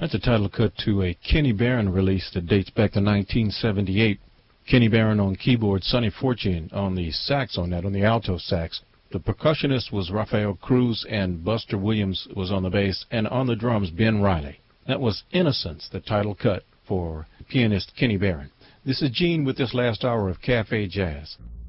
That's a title cut to a Kenny Barron release that dates back to 1978. Kenny Barron on keyboard, Sonny Fortune on the sax on the alto sax. The percussionist was Rafael Cruz, and Buster Williams was on the bass, and on the drums, Ben Riley. That was Innocence, the title cut for pianist Kenny Barron. This is Gene with this last hour of Cafe Jazz.